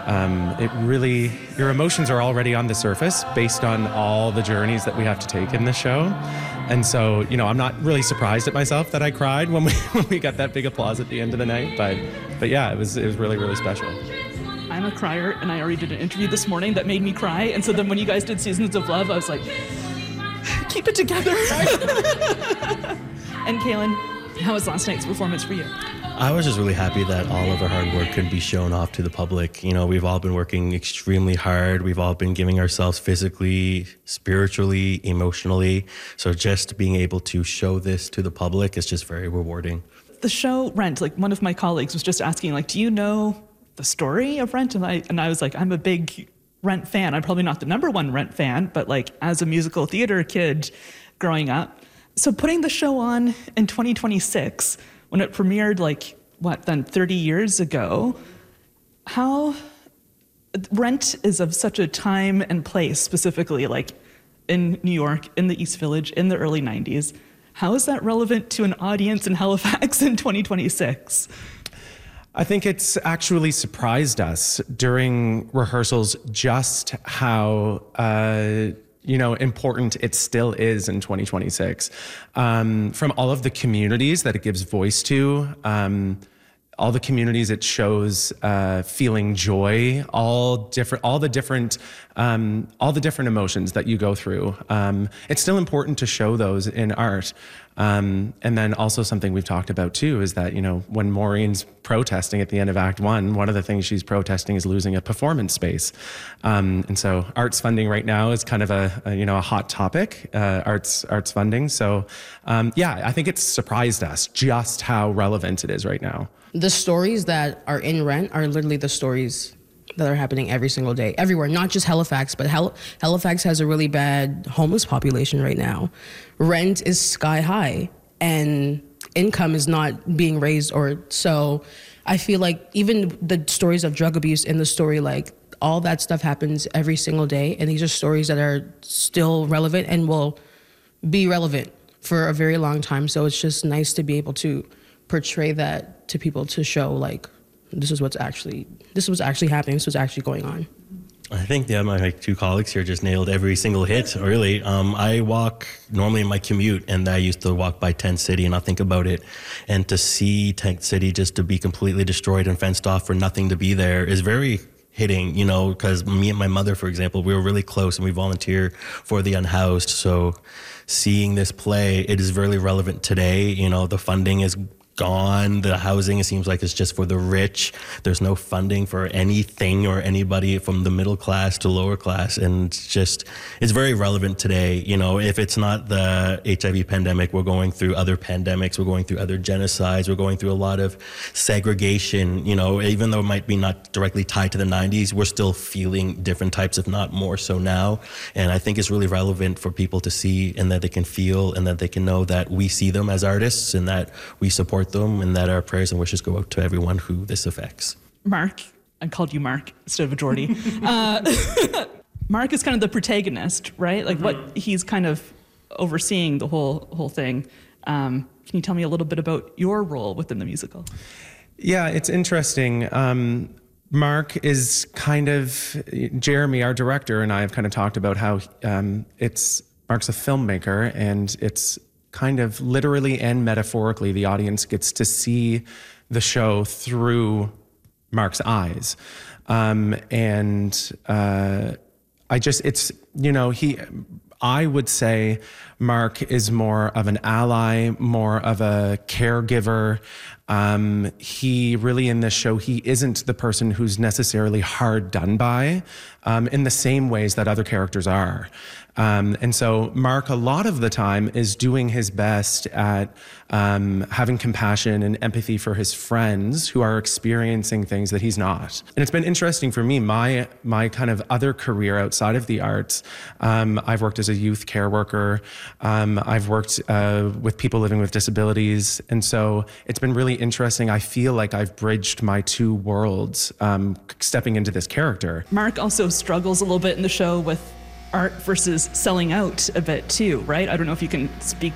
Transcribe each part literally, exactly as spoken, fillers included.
um, it really, your emotions are already on the surface based on all the journeys that we have to take in this show. And so, you know, I'm not really surprised at myself that I cried when we when we got that big applause at the end of the night. But but yeah, it was it was really, really special. I'm a crier, and I already did an interview this morning that made me cry. And so then when you guys did Seasons of Love, I was like, keep it together. And Kaylin, how was last night's performance for you? I was just really happy that all of our hard work could be shown off to the public. You know, we've all been working extremely hard. We've all been giving ourselves physically, spiritually, emotionally. So just being able to show this to the public is just very rewarding. The show Rent, like one of my colleagues was just asking, like, do you know the story of Rent? And I and I was like, I'm a big Rent fan. I'm probably not the number one Rent fan, but like as a musical theater kid growing up. So putting the show on in twenty twenty-six, when it premiered like, what, then thirty years ago, how Rent is of such a time and place, specifically like in New York, in the East Village, in the early nineties. How is that relevant to an audience in Halifax in twenty twenty-six? I think it's actually surprised us during rehearsals just how uh, you know, important it still is in twenty twenty-six. Um, from all of the communities that it gives voice to, um, all the communities it shows uh, feeling joy, all different, all the different, um, all the different emotions that you go through. Um, it's still important to show those in art. Um, and then also something we've talked about too is that, you know, when Maureen's protesting at the end of Act One, one of the things she's protesting is losing a performance space. Um, and so arts funding right now is kind of a, a you know, a hot topic, uh, arts, arts funding. So um, yeah, I think it's surprised us just how relevant it is right now. The stories that are in Rent are literally the stories that are happening every single day, everywhere, not just Halifax, but Hal- Halifax has a really bad homeless population right now. Rent is sky high and income is not being raised, or so I feel like even the stories of drug abuse in the story, like all that stuff happens every single day. And these are stories that are still relevant and will be relevant for a very long time. So it's just nice to be able to portray that to people, to show like, this is what's actually, this was actually happening, this was actually going on. I think, yeah, my like, two colleagues here just nailed every single hit, really. Um, I walk normally in my commute, and I used to walk by Tent City, and I think about it. And to see Tent City just to be completely destroyed and fenced off for nothing to be there is very hitting, you know, because me and my mother, for example, we were really close, and we volunteer for the unhoused. So seeing this play, it is really relevant today. You know, the funding is gone. The housing, it seems like, it's just for the rich. There's no funding for anything or anybody from the middle class to lower class. And it's just, it's very relevant today. You know, if it's not the H I V pandemic, we're going through other pandemics, we're going through other genocides, we're going through a lot of segregation. You know, even though it might be not directly tied to the nineties, we're still feeling different types, if not more so now. And I think it's really relevant for people to see, and that they can feel, and that they can know that we see them as artists, and that we support them, and that our prayers and wishes go out to everyone who this affects. Mark, I called you Mark instead of Jordy. uh, Mark is kind of the protagonist, right? Like mm-hmm. what he's kind of overseeing the whole whole thing. Um, can you tell me a little bit about your role within the musical? Yeah, it's interesting. Um, Mark is kind of, Jeremy, our director, and I have kind of talked about how um, it's, Mark's a filmmaker, and it's kind of literally and metaphorically, the audience gets to see the show through Mark's eyes. Um, and uh, I just, it's, you know, he, I would say Mark is more of an ally, more of a caregiver. Um, he really, in this show, he isn't the person who's necessarily hard done by um, in the same ways that other characters are. Um, and so Mark, a lot of the time, is doing his best at um, having compassion and empathy for his friends who are experiencing things that he's not. And it's been interesting for me, my my kind of other career outside of the arts. Um, I've worked as a youth care worker. Um, I've worked uh, with people living with disabilities. And so it's been really interesting. I feel like I've bridged my two worlds um, stepping into this character. Mark also struggles a little bit in the show with art versus selling out a bit too, right? I don't know if you can speak,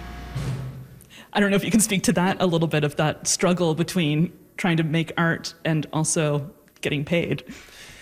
I don't know if you can speak to that a little bit, of that struggle between trying to make art and also getting paid.